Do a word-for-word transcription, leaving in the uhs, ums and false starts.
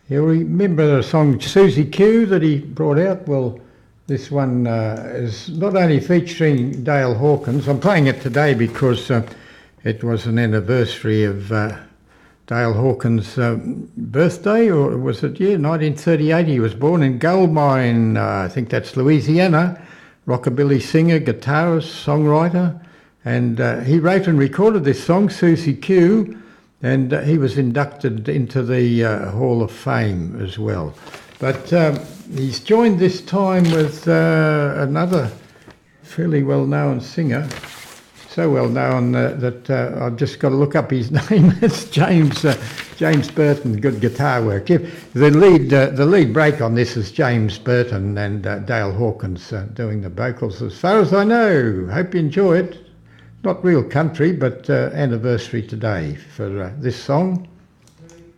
You'll remember the song Susie Q that he brought out. Well, this one uh, is not only featuring Dale Hawkins. I'm playing it today because uh, it was an anniversary of uh, Dale Hawkins' um, birthday, or was it, yeah, nineteen thirty-eight. He was born in Goldmine, uh, I think that's Louisiana. Rockabilly singer, guitarist, songwriter. And uh, he wrote and recorded this song, Susie Q, and uh, he was inducted into the uh, Hall of Fame as well. But um, he's joined this time with uh, another fairly well-known singer, so well-known uh, that uh, I've just got to look up his name. It's James uh, James Burton. Good guitar work. Yeah, the lead uh, the lead break on this is James Burton and uh, Dale Hawkins uh, doing the vocals, as far as I know. Hope you enjoy it. Not real country, but uh, anniversary today for uh, this song.